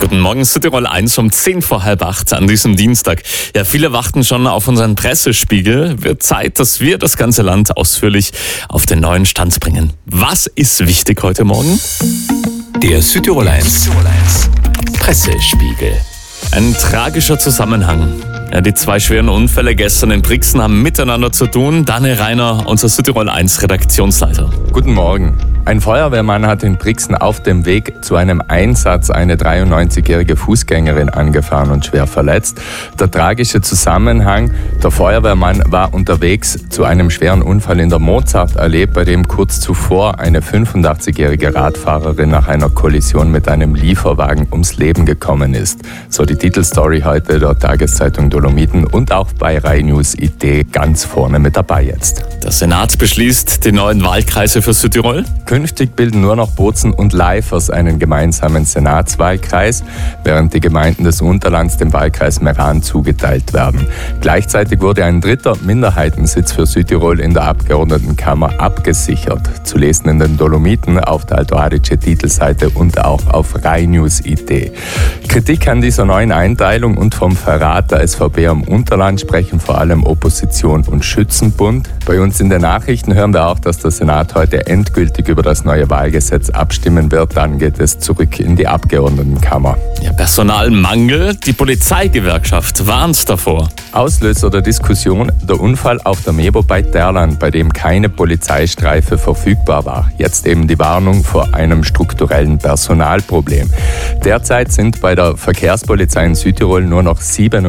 Guten Morgen, Südtirol 1 um 7:10 an diesem Dienstag. Ja, viele warten schon auf unseren Pressespiegel. Wird Zeit, dass wir das ganze Land ausführlich auf den neuen Stand bringen. Was ist wichtig heute Morgen? Der Südtirol 1 Pressespiegel. Ein tragischer Zusammenhang. Ja, die zwei schweren Unfälle gestern in Brixen haben miteinander zu tun. Daniel Reiner, unser Südtirol 1 Redaktionsleiter. Guten Morgen. Ein Feuerwehrmann hat in Brixen auf dem Weg zu einem Einsatz eine 93-jährige Fußgängerin angefahren und schwer verletzt. Der tragische Zusammenhang: der Feuerwehrmann war unterwegs zu einem schweren Unfall in der Mozartallee, bei dem kurz zuvor eine 85-jährige Radfahrerin nach einer Kollision mit einem Lieferwagen ums Leben gekommen ist. So die Titelstory heute der Tageszeitung Dolomiten und auch bei Rai News IT ganz vorne mit dabei jetzt. Der Senat beschließt die neuen Wahlkreise für Südtirol. Künftig bilden nur noch Bozen und Leifers einen gemeinsamen Senatswahlkreis, während die Gemeinden des Unterlands dem Wahlkreis Meran zugeteilt werden. Gleichzeitig wurde ein dritter Minderheitensitz für Südtirol in der Abgeordnetenkammer abgesichert. Zu lesen in den Dolomiten, auf der Alto Adige-Titelseite und auch auf Rai News IT. Kritik an dieser neuen Einteilung und vom Verrat der SVP am Unterland sprechen vor allem Opposition und Schützenbund. Bei uns in den Nachrichten hören wir auch, dass der Senat heute endgültig über das neue Wahlgesetz abstimmen wird. Dann geht es zurück in die Abgeordnetenkammer. Ja, Personalmangel. Die Polizeigewerkschaft warnt davor. Auslöser der Diskussion: der Unfall auf der Mebo bei Terland, bei dem keine Polizeistreife verfügbar war. Jetzt eben die Warnung vor einem strukturellen Personalproblem. Derzeit sind bei der Verkehrspolizei in Südtirol nur noch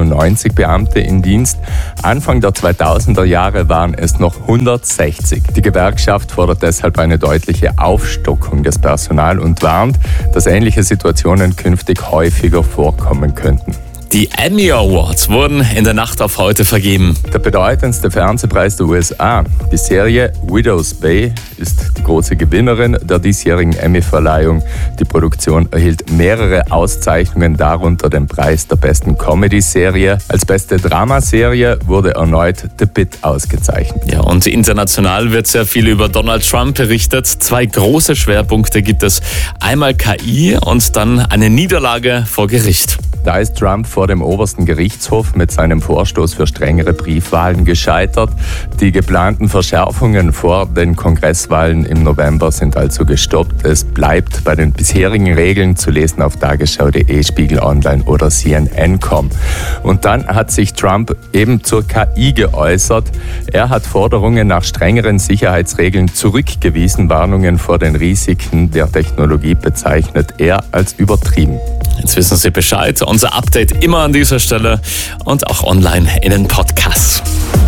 97 Beamte in Dienst. Anfang der 2000er Jahre waren es noch 160. Die Gewerkschaft fordert deshalb eine deutliche Aufstockung des Personals und warnt, dass ähnliche Situationen künftig häufiger vorkommen könnten. Die Emmy Awards wurden in der Nacht auf heute vergeben. Der bedeutendste Fernsehpreis der USA. Die Serie Widow's Bay ist die große Gewinnerin der diesjährigen Emmy-Verleihung. Die Produktion erhielt mehrere Auszeichnungen, darunter den Preis der besten Comedy-Serie. Als beste Dramaserie wurde erneut The Bit ausgezeichnet. Ja, und international wird sehr viel über Donald Trump berichtet. 2 große Schwerpunkte gibt es. Einmal KI und dann eine Niederlage vor Gericht. Da ist Trump vor dem obersten Gerichtshof mit seinem Vorstoß für strengere Briefwahlen gescheitert. Die geplanten Verschärfungen vor den Kongresswahlen im November sind also gestoppt. Es bleibt bei den bisherigen Regeln, zu lesen auf tagesschau.de, Spiegel Online oder CNN.com. Und dann hat sich Trump eben zur KI geäußert. Er hat Forderungen nach strengeren Sicherheitsregeln zurückgewiesen. Warnungen vor den Risiken der Technologie bezeichnet er als übertrieben. Jetzt wissen Sie Bescheid. Unser Update immer an dieser Stelle und auch online in den Podcasts.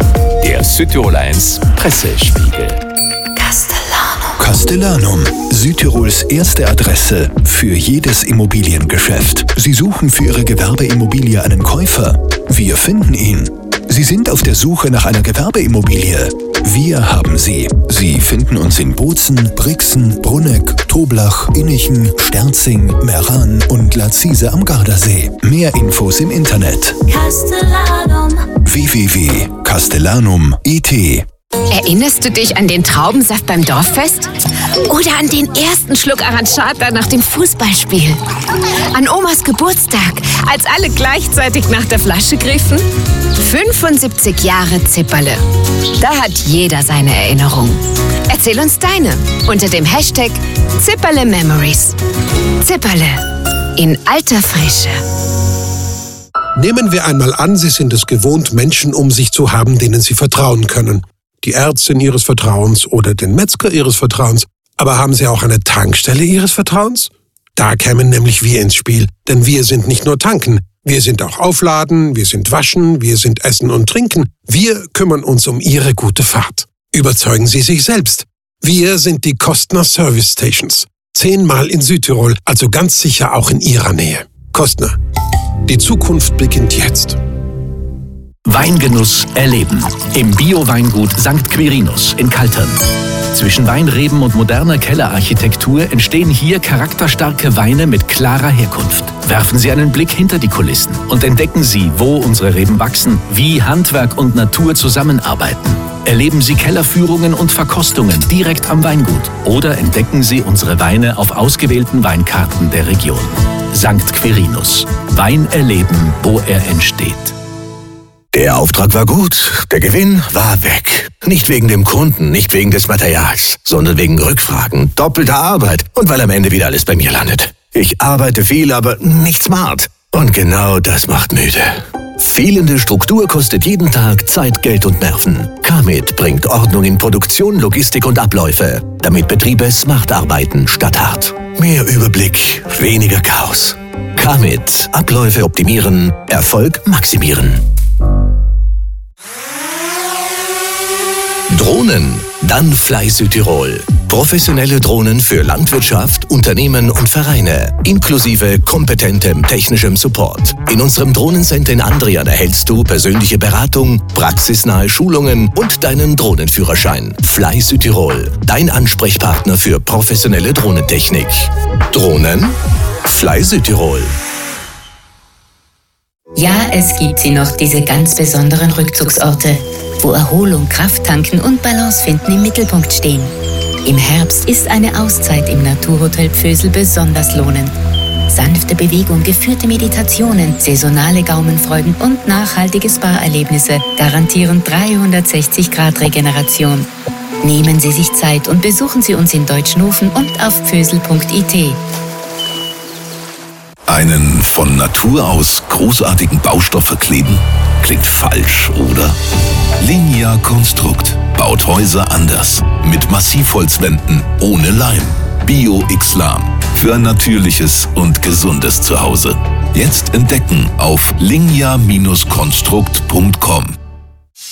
Der Südtirol 1 Pressespiegel. Castellanum, Südtirols erste Adresse für jedes Immobiliengeschäft. Sie suchen für Ihre Gewerbeimmobilie einen Käufer? Wir finden ihn. Sie sind auf der Suche nach einer Gewerbeimmobilie? Wir haben sie. Sie finden uns in Bozen, Brixen, Brunegg, Toblach, Innichen, Sterzing, Meran und Lazise am Gardasee. Mehr Infos im Internet. Castellanum. www.castellanum.it. Erinnerst du dich an den Traubensaft beim Dorffest? Oder an den ersten Schluck Arancata nach dem Fußballspiel? An Omas Geburtstag, als alle gleichzeitig nach der Flasche griffen? 75 Jahre Zipperle. Da hat jeder seine Erinnerung. Erzähl uns deine unter dem Hashtag Zipperle Memories. Zipperle. In alter Frische. Nehmen wir einmal an, Sie sind es gewohnt, Menschen um sich zu haben, denen Sie vertrauen können. Die Ärztin Ihres Vertrauens oder den Metzger Ihres Vertrauens. Aber haben Sie auch eine Tankstelle Ihres Vertrauens? Da kämen nämlich wir ins Spiel, denn wir sind nicht nur tanken. Wir sind auch Aufladen, wir sind Waschen, wir sind Essen und Trinken. Wir kümmern uns um Ihre gute Fahrt. Überzeugen Sie sich selbst. Wir sind die Kostner Service Stations. 10-mal in Südtirol, also ganz sicher auch in Ihrer Nähe. Kostner. Die Zukunft beginnt jetzt. Weingenuss erleben. Im Bio-Weingut St. Quirinus in Kaltern. Zwischen Weinreben und moderner Kellerarchitektur entstehen hier charakterstarke Weine mit klarer Herkunft. Werfen Sie einen Blick hinter die Kulissen und entdecken Sie, wo unsere Reben wachsen, wie Handwerk und Natur zusammenarbeiten. Erleben Sie Kellerführungen und Verkostungen direkt am Weingut oder entdecken Sie unsere Weine auf ausgewählten Weinkarten der Region. St. Quirinus. Wein erleben, wo er entsteht. Der Auftrag war gut, der Gewinn war weg. Nicht wegen dem Kunden, nicht wegen des Materials, sondern wegen Rückfragen, doppelter Arbeit und weil am Ende wieder alles bei mir landet. Ich arbeite viel, aber nicht smart. Und genau das macht müde. Fehlende Struktur kostet jeden Tag Zeit, Geld und Nerven. Kamit bringt Ordnung in Produktion, Logistik und Abläufe, damit Betriebe smart arbeiten statt hart. Mehr Überblick, weniger Chaos. Kamit. Abläufe optimieren, Erfolg maximieren. Drohnen, dann Fly Südtirol. Professionelle Drohnen für Landwirtschaft, Unternehmen und Vereine, inklusive kompetentem technischem Support. In unserem Drohnencenter in Andrian erhältst du persönliche Beratung, praxisnahe Schulungen und deinen Drohnenführerschein. Fly Südtirol, dein Ansprechpartner für professionelle Drohnentechnik. Drohnen? Fly Südtirol. Ja, es gibt sie noch, diese ganz besonderen Rückzugsorte, wo Erholung, Kraft tanken und Balance finden im Mittelpunkt stehen. Im Herbst ist eine Auszeit im Naturhotel Pfösel besonders lohnend. Sanfte Bewegung, geführte Meditationen, saisonale Gaumenfreuden und nachhaltige Spa-Erlebnisse garantieren 360-Grad-Regeneration. Nehmen Sie sich Zeit und besuchen Sie uns in Deutschnofen und auf pfösel.it. Einen von Natur aus großartigen Baustoff verkleben? Klingt falsch, oder? Linea Konstrukt baut Häuser anders. Mit Massivholzwänden ohne Leim. Bio-Islam. Für ein natürliches und gesundes Zuhause. Jetzt entdecken auf linea-konstrukt.com.